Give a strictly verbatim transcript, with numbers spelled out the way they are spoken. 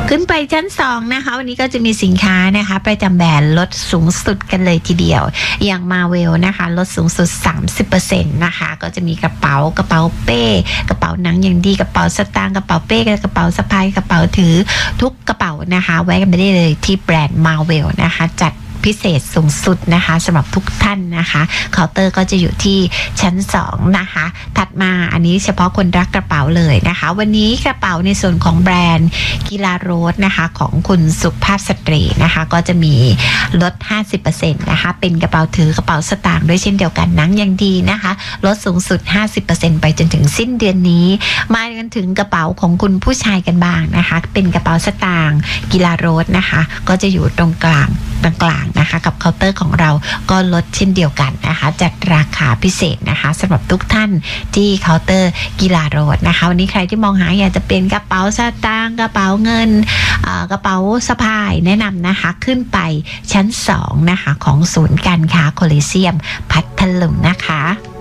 ขึ้นไปชั้นสองนะคะวันนี้ก็จะมีสินค้านะคะประจำแบรนด์ลดสูงสุดกันเลยทีเดียวอย่างมาเวลนะคะลดสูงสุด สามสิบเปอร์เซ็นต์ นะคะก็จะมีกระเป๋ากระเป๋าเป้กระเป๋าหนังอย่างดีกระเป๋าสตางค์กระเป๋าเป้กระเป๋าสะพายกระเป๋าถือทุกกระเป๋านะคะแวะกันไปได้เลยที่แบรนด์มาเวลนะคะจัดพิเศษสูงสุดนะคะสำหรับทุกท่านนะคะเคาน์เตอร์ก็จะอยู่ที่ชั้นสองนะคะถัดมาอันนี้เฉพาะคนรักกระเป๋าเลยนะคะวันนี้กระเป๋าในส่วนของแบรนด์กีฬาโรสนะคะของคุณสุภาพสตรีนะคะก็จะมีลด ห้าสิบเปอร์เซ็นต์ นะคะเป็นกระเป๋าถือกระเป๋าสตางค์ด้วยเช่นเดียวกันหนังยังดีนะคะลดสูงสุด ห้าสิบเปอร์เซ็นต์ ไปจนถึงสิ้นเดือนนี้มากันถึงกระเป๋าของคุณผู้ชายกันบ้างนะคะเป็นกระเป๋าสตางค์กีฬาโรสนะคะก็จะอยู่ตรงกลางกลางๆนะคะกับเคาน์เตอร์ของเราก็ลดเช่นเดียวกันนะคะจัดราคาพิเศษนะคะสำหรับทุกท่านที่เคาน์เตอร์กีฬาโรสนะคะวันนี้ใครที่มองหาอยากจะเป็นกระเป๋าสตางค์กระเป๋าเงินกระเป๋าสะพายแนะนำนะคะขึ้นไปชั้นสองนะคะของศูนย์การค้าโคลิเซียมพัทลุงนะคะ